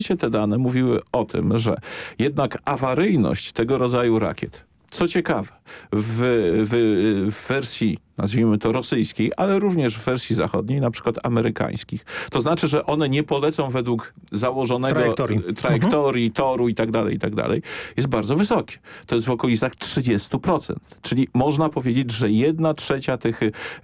te dane mówiły o tym, że jednak awaryjność tego rodzaju rakiet, co ciekawe, w wersji, nazwijmy to rosyjskiej, ale również w wersji zachodniej, na przykład amerykańskich. To znaczy, że one nie polecą według założonego trajektorii, toru i tak dalej, jest bardzo wysokie. To jest w okolicach 30%. Czyli można powiedzieć, że 1/3 tych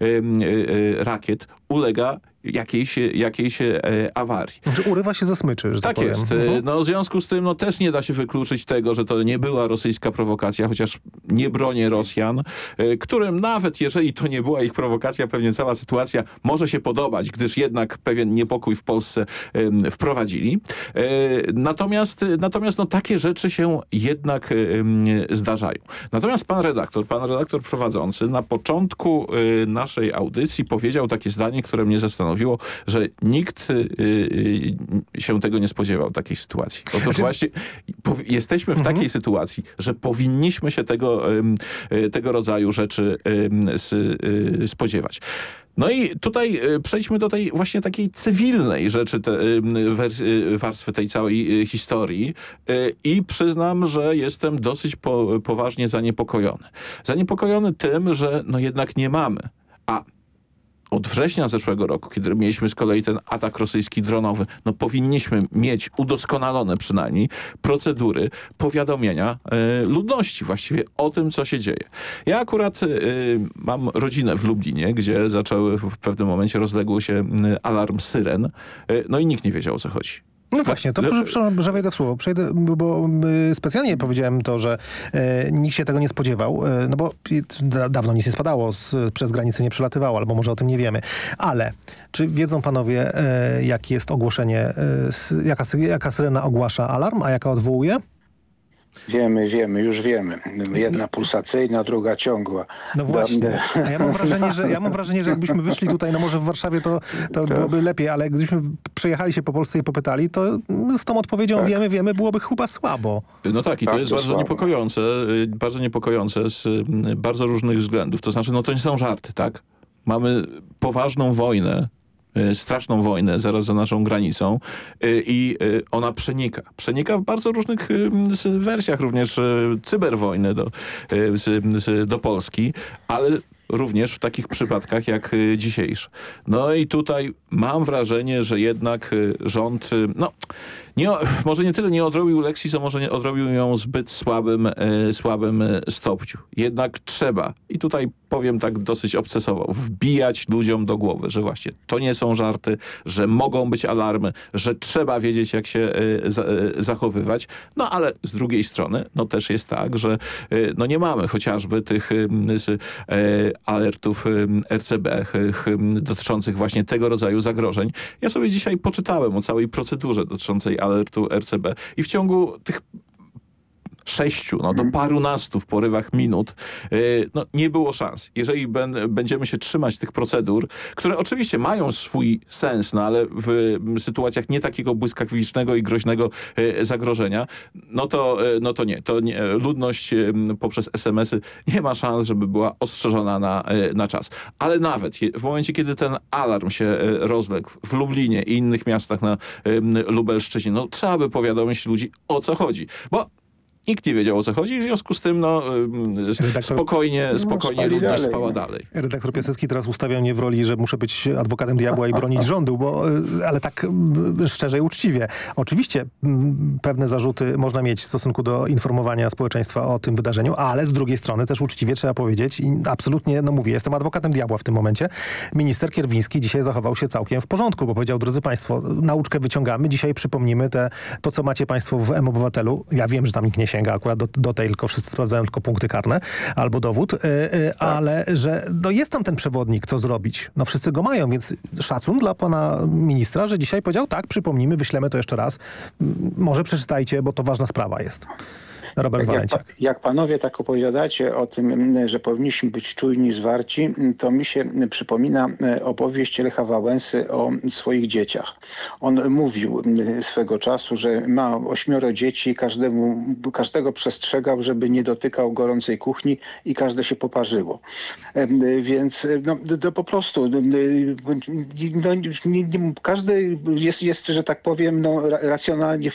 rakiet ulega jakiejś awarii. Znaczy urywa się ze smyczy, że tak powiem. Jest. No, w związku z tym też nie da się wykluczyć tego, że to nie była rosyjska prowokacja, chociaż nie bronię Rosjan, którym nawet jeżeli to nie była ich prowokacja, pewnie cała sytuacja może się podobać, gdyż jednak pewien niepokój w Polsce wprowadzili. Natomiast takie rzeczy się jednak zdarzają. Natomiast pan redaktor prowadzący na początku naszej audycji powiedział takie zdanie, które mnie zastanowiło, że nikt się tego nie spodziewał, takiej sytuacji. Otóż właśnie jesteśmy w takiej sytuacji, że powinniśmy się tego rodzaju rzeczy spodziewać. No i tutaj przejdźmy do tej właśnie takiej cywilnej rzeczy, warstwy tej całej historii i przyznam, że jestem dosyć poważnie zaniepokojony. Zaniepokojony tym, że jednak nie mamy. Od września zeszłego roku, kiedy mieliśmy z kolei ten atak rosyjski dronowy, powinniśmy mieć udoskonalone przynajmniej procedury powiadomienia ludności właściwie o tym, co się dzieje. Ja akurat mam rodzinę w Lublinie, gdzie zaczęły w pewnym momencie rozległ się alarm syren, i nikt nie wiedział, o co chodzi. No właśnie, to przepraszam, że wejdę w słowo. Przejdę, bo specjalnie powiedziałem to, że nikt się tego nie spodziewał, bo dawno nic nie spadało, przez granicę nie przelatywało, albo może o tym nie wiemy. Ale czy wiedzą panowie, jakie jest ogłoszenie, jaka syrena ogłasza alarm, a jaka odwołuje? Już wiemy. Jedna pulsacyjna, druga ciągła. No właśnie. A ja mam wrażenie, że jakbyśmy wyszli tutaj, może w Warszawie to byłoby lepiej, ale gdybyśmy przejechali się po Polsce i popytali, to z tą odpowiedzią wiemy, byłoby chyba słabo. No tak, i to jest bardzo niepokojące z bardzo różnych względów. To znaczy, to nie są żarty, tak? Mamy poważną wojnę, straszną wojnę zaraz za naszą granicą i ona przenika w bardzo różnych wersjach, również cyberwojny do Polski, ale również w takich przypadkach jak dzisiejszy. No i tutaj mam wrażenie, że jednak rząd, może nie tyle nie odrobił lekcji, co może nie odrobił ją w zbyt słabym stopniu. Jednak trzeba, i tutaj powiem tak dosyć obcesowo, wbijać ludziom do głowy, że właśnie to nie są żarty, że mogą być alarmy, że trzeba wiedzieć, jak się zachowywać. Ale z drugiej strony, też jest tak, że nie mamy chociażby tych alertów RCB dotyczących właśnie tego rodzaju zagrożeń. Ja sobie dzisiaj poczytałem o całej procedurze dotyczącej alertu RCB i w ciągu tych 6 do parunastu w porywach minut nie było szans. Jeżeli będziemy się trzymać tych procedur, które oczywiście mają swój sens, ale w sytuacjach nie takiego błyskawicznego i groźnego zagrożenia, to nie. Ludność poprzez SMS-y nie ma szans, żeby była ostrzeżona na czas. Ale nawet w momencie, kiedy ten alarm się rozległ w Lublinie i innych miastach na Lubelszczyźnie, trzeba by powiadomić ludzi, o co chodzi. Bo nikt nie wiedział, o co chodzi, w związku z tym spokojnie ludność spała dalej. Redaktor Piasecki teraz ustawia mnie w roli, że muszę być adwokatem diabła i bronić rządu, ale tak szczerze i uczciwie. Oczywiście pewne zarzuty można mieć w stosunku do informowania społeczeństwa o tym wydarzeniu, ale z drugiej strony też uczciwie trzeba powiedzieć i absolutnie, mówię, jestem adwokatem diabła w tym momencie. Minister Kierwiński dzisiaj zachował się całkiem w porządku, bo powiedział, drodzy państwo, nauczkę wyciągamy, dzisiaj przypomnimy to, co macie państwo w M-Obywatelu. Ja wiem, że tam nikt nie sięga akurat do tej, tylko wszyscy sprawdzają tylko punkty karne albo dowód, ale że jest tam ten przewodnik, co zrobić. Wszyscy go mają, więc szacun dla pana ministra, że dzisiaj powiedział, tak, przypomnimy, wyślemy to jeszcze raz. Może przeczytajcie, bo to ważna sprawa jest. Robert Walenciak. Jak panowie tak opowiadacie o tym, że powinniśmy być czujni, zwarci, to mi się przypomina opowieść Lecha Wałęsy o swoich dzieciach. On mówił swego czasu, że ma 8 dzieci, każdego przestrzegał, żeby nie dotykał gorącej kuchni i każde się poparzyło. Więc to po prostu każdy jest, że tak powiem, racjonalnie